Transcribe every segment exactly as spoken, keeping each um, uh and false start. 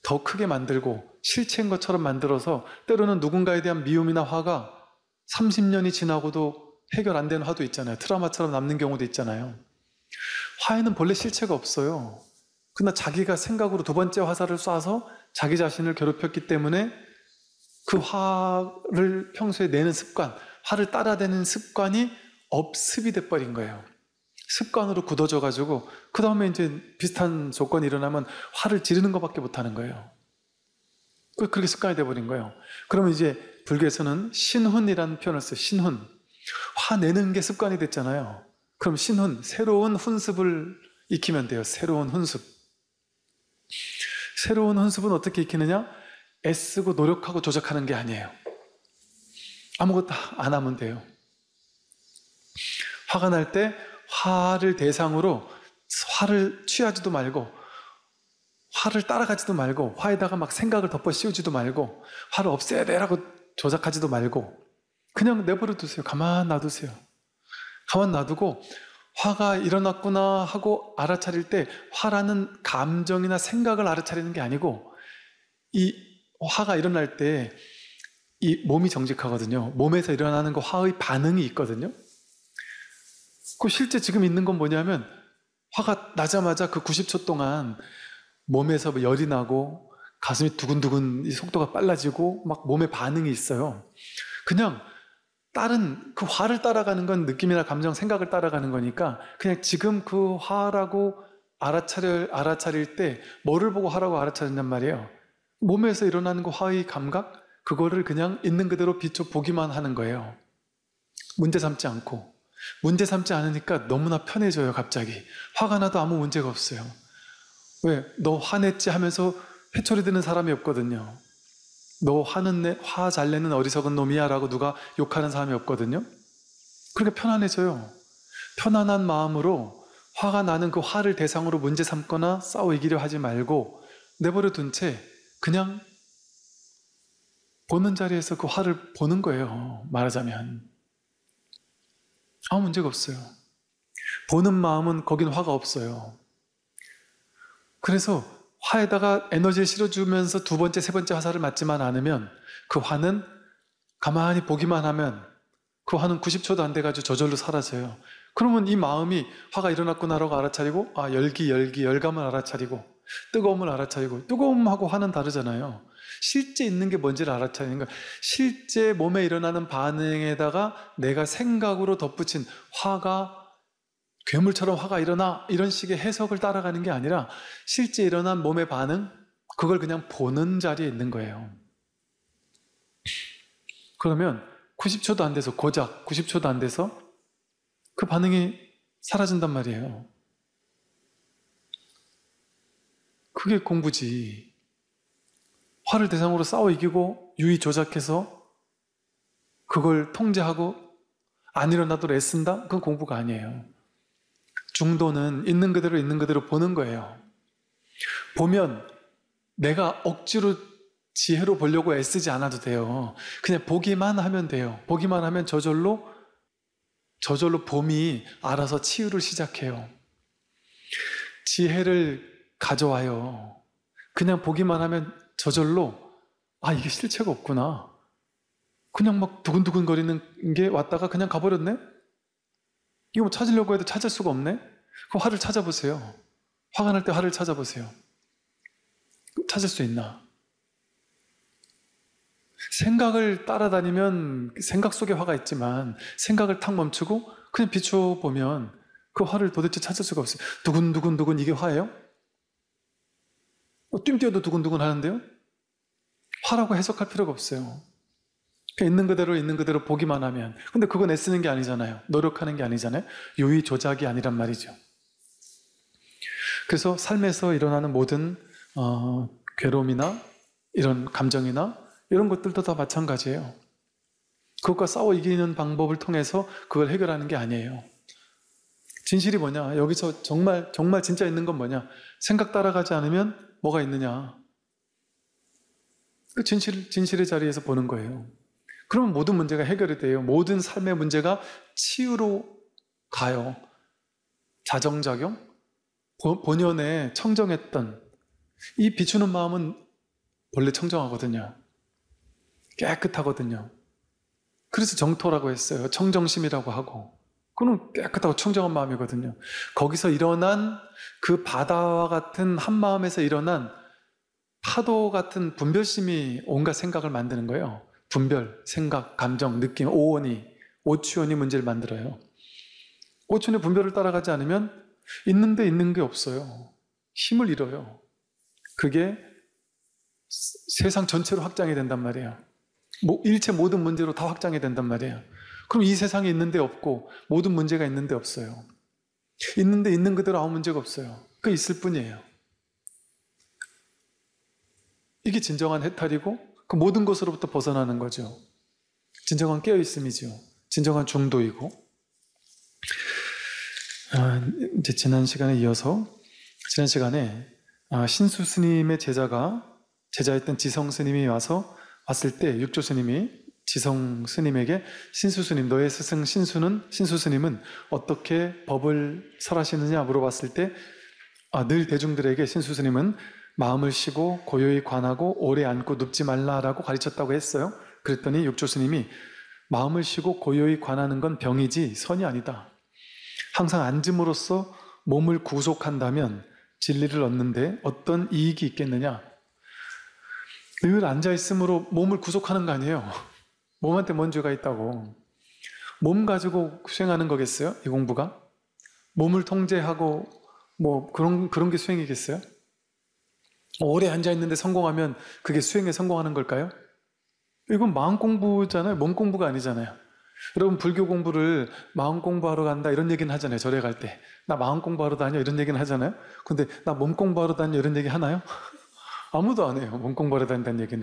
더 크게 만들고 실체인 것처럼 만들어서 때로는 누군가에 대한 미움이나 화가 삼십 년이 지나고도 해결 안 되는 화도 있잖아요. 트라우마처럼 남는 경우도 있잖아요. 화에는 본래 실체가 없어요. 그러나 자기가 생각으로 두 번째 화살을 쏴서 자기 자신을 괴롭혔기 때문에 그 화를 평소에 내는 습관, 화를 따라대는 습관이 업습이 돼버린 거예요. 습관으로 굳어져가지고 그 다음에 이제 비슷한 조건이 일어나면 화를 지르는 것밖에 못하는 거예요. 그렇게 습관이 돼버린 거예요. 그러면 이제 불교에서는 신훈이라는 표현을 써요. 신훈. 화내는 게 습관이 됐잖아요. 그럼 신훈, 새로운 훈습을 익히면 돼요. 새로운 훈습. 새로운 훈습은 어떻게 익히느냐? 애쓰고 노력하고 조작하는 게 아니에요. 아무것도 안 하면 돼요. 화가 날 때 화를 대상으로 화를 취하지도 말고 화를 따라가지도 말고 화에다가 막 생각을 덮어 씌우지도 말고 화를 없애야 돼라고 조작하지도 말고 그냥 내버려 두세요. 가만 놔두세요. 가만 놔두고 화가 일어났구나 하고 알아차릴 때 화라는 감정이나 생각을 알아차리는 게 아니고 이 화가 일어날 때 이 몸이 정직하거든요. 몸에서 일어나는 그 화의 반응이 있거든요. 그 실제 지금 있는 건 뭐냐면 화가 나자마자 그 구십 초 동안 몸에서 열이 나고 가슴이 두근두근 이 속도가 빨라지고 막 몸에 반응이 있어요. 그냥 다른 그 화를 따라가는 건 느낌이나 감정, 생각을 따라가는 거니까 그냥 지금 그 화라고 알아차릴, 알아차릴 때 뭐를 보고 화라고 알아차린단 말이에요. 몸에서 일어나는 그 화의 감각, 그거를 그냥 있는 그대로 비춰 보기만 하는 거예요. 문제 삼지 않고. 문제 삼지 않으니까 너무나 편해져요. 갑자기 화가 나도 아무 문제가 없어요. 왜? 너 화냈지 하면서 회초리 드는 사람이 없거든요. 너 화는 내, 화 잘 내는 어리석은 놈이야 라고 누가 욕하는 사람이 없거든요. 그러니까 편안해져요. 편안한 마음으로 화가 나는 그 화를 대상으로 문제 삼거나 싸워 이기려 하지 말고 내버려 둔 채 그냥 보는 자리에서 그 화를 보는 거예요. 말하자면 아무 문제가 없어요. 보는 마음은 거긴 화가 없어요. 그래서 화에다가 에너지를 실어주면서 두 번째, 세 번째 화살을 맞지만 않으면 그 화는 가만히 보기만 하면 그 화는 구십 초도 안 돼가지고 저절로 사라져요. 그러면 이 마음이 화가 일어났구나라고 알아차리고 아 열기, 열기, 열감을 알아차리고 뜨거움을 알아차리고 뜨거움하고 화는 다르잖아요. 실제 있는 게 뭔지를 알아차리는 거예요. 실제 몸에 일어나는 반응에다가 내가 생각으로 덧붙인 화가 괴물처럼 화가 일어나 이런 식의 해석을 따라가는 게 아니라 실제 일어난 몸의 반응 그걸 그냥 보는 자리에 있는 거예요. 그러면 구십 초도 안 돼서 고작 구십 초도 안 돼서 그 반응이 사라진단 말이에요. 그게 공부지. 화를 대상으로 싸워 이기고 유의 조작해서 그걸 통제하고 안 일어나도록 애쓴다? 그건 공부가 아니에요. 중도는 있는 그대로 있는 그대로 보는 거예요. 보면 내가 억지로 지혜로 보려고 애쓰지 않아도 돼요. 그냥 보기만 하면 돼요. 보기만 하면 저절로 저절로 봄이 알아서 치유를 시작해요. 지혜를 가져와요. 그냥 보기만 하면 저절로 아 이게 실체가 없구나. 그냥 막 두근두근거리는 게 왔다가 그냥 가버렸네? 이거 뭐 찾으려고 해도 찾을 수가 없네? 그럼 화를 찾아보세요. 화가 날 때 화를 찾아보세요. 찾을 수 있나? 생각을 따라다니면 생각 속에 화가 있지만 생각을 탁 멈추고 그냥 비춰보면 그 화를 도대체 찾을 수가 없어요. 두근두근두근 이게 화예요? 어, 뜀뛰어도 두근두근 하는데요? 화라고 해석할 필요가 없어요. 있는 그대로 있는 그대로 보기만 하면. 근데 그건 애쓰는 게 아니잖아요. 노력하는 게 아니잖아요. 유의 조작이 아니란 말이죠. 그래서 삶에서 일어나는 모든 어, 괴로움이나 이런 감정이나 이런 것들도 다 마찬가지예요. 그것과 싸워 이기는 방법을 통해서 그걸 해결하는 게 아니에요. 진실이 뭐냐? 여기서 정말 정말 진짜 있는 건 뭐냐? 생각 따라가지 않으면 뭐가 있느냐? 그 진실, 진실의 자리에서 보는 거예요. 그러면 모든 문제가 해결이 돼요. 모든 삶의 문제가 치유로 가요. 자정작용? 본연에 청정했던 이 비추는 마음은 본래 청정하거든요. 깨끗하거든요. 그래서 정토라고 했어요. 청정심이라고 하고. 그건 깨끗하고 청정한 마음이거든요. 거기서 일어난 그 바다와 같은 한마음에서 일어난 파도 같은 분별심이 온갖 생각을 만드는 거예요. 분별, 생각, 감정, 느낌, 오원이, 오추원이 문제를 만들어요. 오추원의 분별을 따라가지 않으면 있는데 있는 게 없어요. 힘을 잃어요. 그게 세상 전체로 확장이 된단 말이에요. 일체 모든 문제로 다 확장이 된단 말이에요. 그럼 이 세상에 있는데 없고 모든 문제가 있는데 없어요. 있는데 있는 그대로 아무 문제가 없어요. 그 있을 뿐이에요. 이게 진정한 해탈이고 그 모든 것으로부터 벗어나는 거죠. 진정한 깨어있음이죠. 진정한 중도이고. 아, 이제 지난 시간에 이어서 지난 시간에 아, 신수 스님의 제자가 제자였던 지성 스님이 와서 왔을 때 육조 스님이 지성 스님에게 신수 스님, 너의 스승 신수는 신수 스님은 어떻게 법을 설하시느냐 물어봤을 때 아, 늘 대중들에게 신수 스님은 마음을 쉬고 고요히 관하고 오래 앉고 눕지 말라라고 가르쳤다고 했어요. 그랬더니 육조 스님이 마음을 쉬고 고요히 관하는 건 병이지 선이 아니다. 항상 앉음으로써 몸을 구속한다면 진리를 얻는데 어떤 이익이 있겠느냐? 늘 앉아있음으로 몸을 구속하는 거 아니에요. 몸한테 뭔 죄가 있다고. 몸 가지고 수행하는 거겠어요? 이 공부가? 몸을 통제하고 뭐 그런, 그런 게 수행이겠어요? 오래 앉아있는데 성공하면 그게 수행에 성공하는 걸까요? 이건 마음 공부잖아요. 몸 공부가 아니잖아요. 여러분 불교 공부를 마음 공부하러 간다 이런 얘기는 하잖아요. 절에 갈 때. 나 마음 공부하러 다녀 이런 얘기는 하잖아요. 근데 나 몸 공부하러 다녀 이런 얘기 하나요? 아무도 안 해요. 몸 공부하러 다닌다는 얘기는.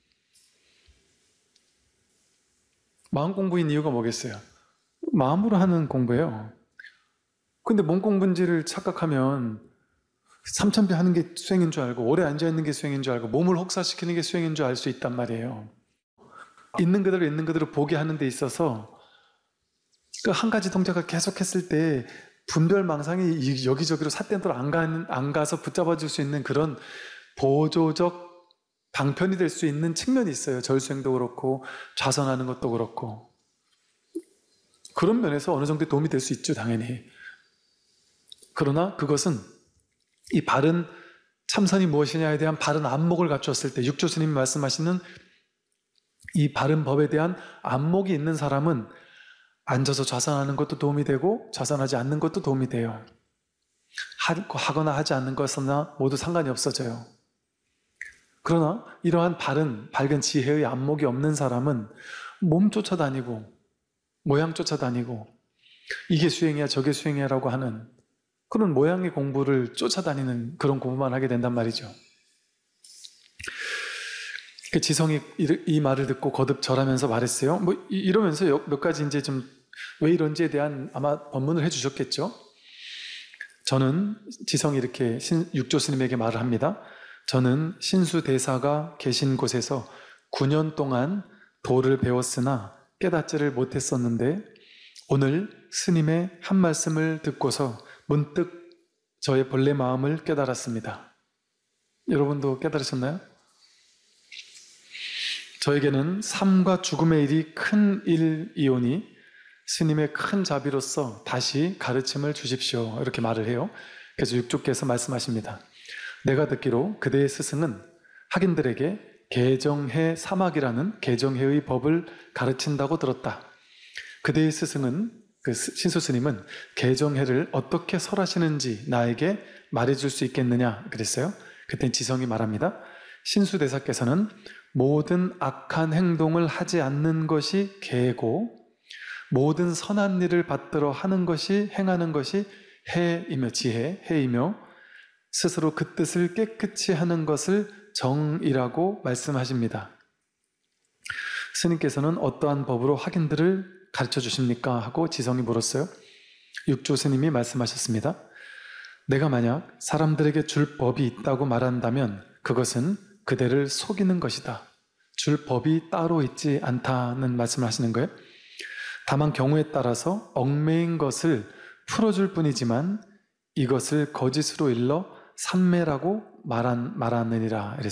마음 공부인 이유가 뭐겠어요? 마음으로 하는 공부예요. 근데 몸 공부인지를 착각하면 삼천배 하는 게 수행인 줄 알고 오래 앉아있는 게 수행인 줄 알고 몸을 혹사시키는 게 수행인 줄 알 수 있단 말이에요. 있는 그대로 있는 그대로 보게 하는 데 있어서 그 한 가지 동작을 계속했을 때 분별망상이 여기저기로 삿대로 안, 가는, 안 가서 붙잡아줄 수 있는 그런 보조적 방편이 될 수 있는 측면이 있어요. 절수행도 그렇고 좌선하는 것도 그렇고. 그런 면에서 어느 정도 도움이 될 수 있죠. 당연히. 그러나 그것은 이 바른 참선이 무엇이냐에 대한 바른 안목을 갖추었을 때 육조 스님이 말씀하시는 이 바른 법에 대한 안목이 있는 사람은 앉아서 좌선하는 것도 도움이 되고 좌선하지 않는 것도 도움이 돼요. 하거나 하지 않는 것이나 모두 상관이 없어져요. 그러나 이러한 바른, 밝은 지혜의 안목이 없는 사람은 몸 쫓아다니고 모양 쫓아다니고 이게 수행이야 저게 수행이야 라고 하는 그런 모양의 공부를 쫓아다니는 그런 공부만 하게 된단 말이죠. 그 지성이 이 말을 듣고 거듭 절하면서 말했어요. 뭐 이러면서 몇 가지 이제 좀 왜 이런지에 대한 아마 법문을 해주셨겠죠. 저는 지성이 이렇게 신, 육조 스님에게 말을 합니다. 저는 신수 대사가 계신 곳에서 구 년 동안 도를 배웠으나 깨닫지를 못했었는데 오늘 스님의 한 말씀을 듣고서 문득 저의 본래 마음을 깨달았습니다. 여러분도 깨달으셨나요? 저에게는 삶과 죽음의 일이 큰 일이오니 스님의 큰 자비로서 다시 가르침을 주십시오. 이렇게 말을 해요. 그래서 육조께서 말씀하십니다. 내가 듣기로 그대의 스승은 학인들에게 개정해 사막이라는 개정해의 법을 가르친다고 들었다. 그대의 스승은, 그 신수 스님은 개정해를 어떻게 설하시는지 나에게 말해줄 수 있겠느냐 그랬어요. 그때 지성이 말합니다. 신수 대사께서는 모든 악한 행동을 하지 않는 것이 개고 모든 선한 일을 받들어 하는 것이 행하는 것이 해이며 지혜, 해이며 스스로 그 뜻을 깨끗이 하는 것을 정이라고 말씀하십니다. 스님께서는 어떠한 법으로 학인들을 가르쳐 주십니까? 하고 지성이 물었어요. 육조 스님이 말씀하셨습니다. 내가 만약 사람들에게 줄 법이 있다고 말한다면 그것은 그대를 속이는 것이다. 줄 법이 따로 있지 않다는 말씀을 하시는 거예요. 다만 경우에 따라서 얽매인 것을 풀어줄 뿐이지만 이것을 거짓으로 일러 삼매라고 말한, 말하느니라.